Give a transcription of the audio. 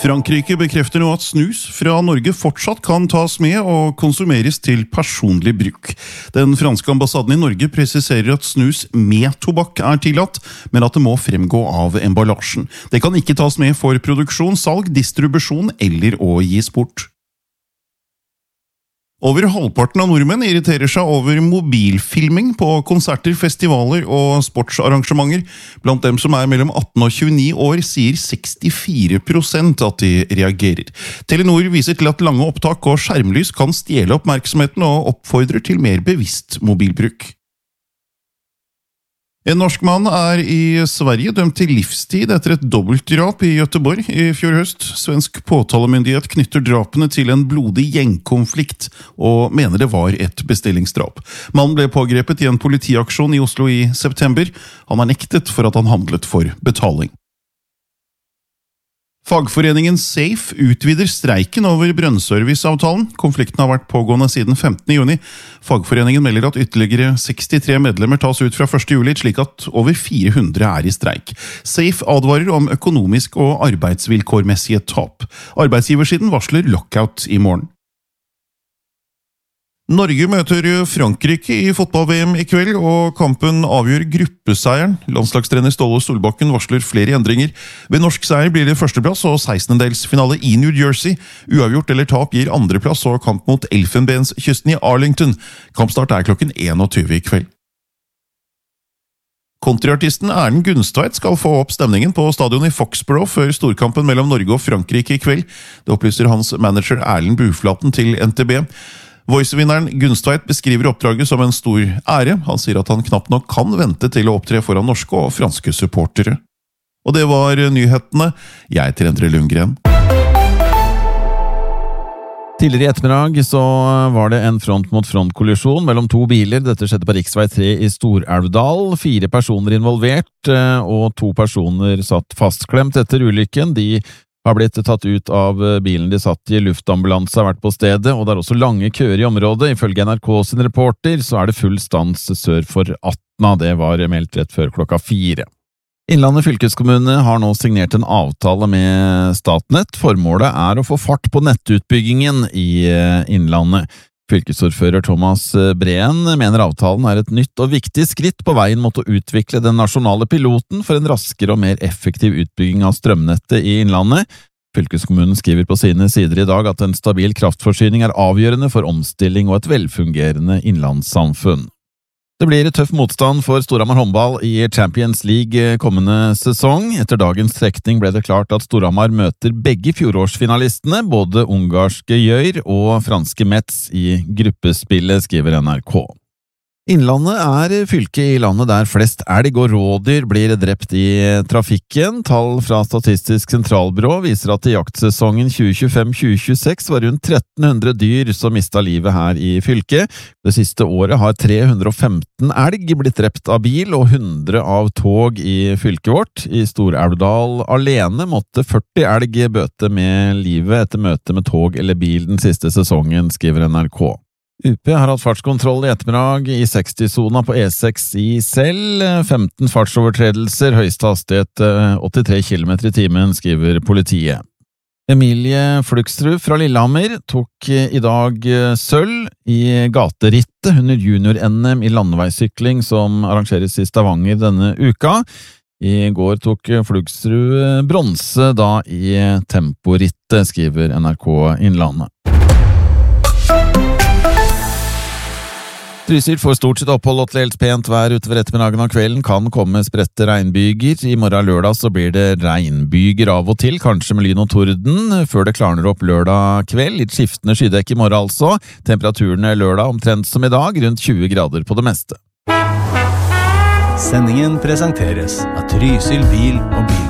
Frankrike bekrefter nå at snus fra Norge fortsatt kan tas med og konsumeres til personlig bruk. Den franske ambassaden i Norge presiserer at snus med tobakk er tillatt, men at det må fremgå av emballasjen. Det kan ikke tas med for produksjon, salg, distribusjon eller å gis bort. Over halvparten av nordmenn irriterer seg over mobilfilming på konserter, festivaler og sportsarrangementer. Blant dem som er mellom 18 og 29 år sier 64% at de reagerer. Telenor viser til at lange opptak og skjermlys kan stjele oppmerksomheten og oppfordrer til mer bevisst mobilbruk. En norsk mann er i Sverige dømt til livstid etter et dobbeltdrap i Göteborg i fjor høst. Svensk påtalemyndighet knytter drapene til en blodig gjengkonflikt og mener det var et bestillingsdrap. Mannen ble pågrepet i en politiaksjon i Oslo i september. Han er nektet for at han handlet for betaling. Fagforeningen SAFE utvider streiken over brønnserviceavtalen. Konflikten har vært pågående siden 15. juni. Fagforeningen melder at ytterligere 63 medlemmer tas ut fra 1. juli, slik at over 400 er i streik. SAFE advarer om økonomisk og arbeidsvilkårmessige tap. Arbeidsgiversiden varsler lockout i morgen. Norge møter Frankrike i fotball-VM i kveld, og kampen avgjør gruppeseieren. Landslagstrener Ståle Solbakken varsler flere endringer. Ved norsk seier blir det førsteplass og 16-delsfinale i New Jersey. Uavgjort eller tap gir andreplass og kamp mot Elfenbenskysten i Arlington. Kampstart er klokken 21 i kveld. Countryartisten Erlend Gunstveit skal få opp stemningen på stadion i Foxborough før storkampen mellom Norge og Frankrike i kveld. Det opplyser hans manager Erlend Buflaten til NTB. Voice-vinneren Gunstveit beskriver oppdraget som en stor ære. Han sier at han knapt nok kan vente til å opptre foran norske og franske supportere. Og det var nyhetene. Jeg heter Endre Lundgren. Tidligere i ettermiddag så var det en front-mot-front-kollisjon mellom to biler. Dette skjedde på Riksvei 3 i Stor-Elvdal. 4 personer involvert, og 2 personer satt fastklemt etter ulykken. De har blitt tatt ut av bilen de satt i. Luftambulanse har vært på stedet, og det er også lange køer i området. Ifølge NRK sin reporter så er det full stans sør for Atna. Det var meldt rett før klokka 4. Innlandet fylkeskommune har nå signert en avtale med Statnett. Formålet er å få fart på nettutbyggingen i Innlandet. Fylkesordfører Thomas Breen mener avtalen er et nytt og viktig skritt på veien mot å utvikle den nasjonale piloten for en raskere og mer effektiv utbygging av strømnettet i Innlandet. Fylkeskommunen skriver på sine sider i dag at en stabil kraftforsyning er avgjørende for omstilling og et velfungerende innlandssamfunn. Det blir tøff motstand for Storhamar håndball i Champions League kommende sesong. Etter dagens trekning ble det klart at Storhamar møter begge fjorårsfinalistene, både ungarske Gjøyr og franske Metz i gruppespillet, skriver NRK. Innlandet er fylket i landet der flest elg og rådyr blir drept i trafikken. Tall fra Statistisk sentralbyrå viser at i jaktsesongen 2025-2026 var rundt 1300 dyr som mistet livet her i fylket. Det siste året har 315 elg blitt drept av bil og 100 av tog i fylket vårt. I Stor-Elvdal alene måtte 40 elg bøte med livet etter møte med tog eller bil den siste sesongen, skriver NRK. UP har hatt fartskontroll i ettermiddag i 60-sona på E6 i Sel. 15 fartsovertredelser, høyeste hastighet 83 km i timen, skriver politiet. Emilie Flugsrud fra Lillehammer tok i dag sølv i gaterittet under junior-NM i landeveissykling som arrangeres i Stavanger denne uka. I går tok Flugsrud bronse da i temporittet, skriver NRK Innlandet. Trysil får stort sett opphold og til helt pent vær utover ettermiddagen og kvelden, kan komme spredte regnbyger. I morgen lørdag så blir det regnbyger av og til, kanskje med lyn og torden, før det klarner opp lørdag kveld. Litt skiftende skydekk i morgen altså. Temperaturene lørdag omtrent som i dag, rundt 20 grader på det meste. Sendingen presenteres av Trysil bil og bil.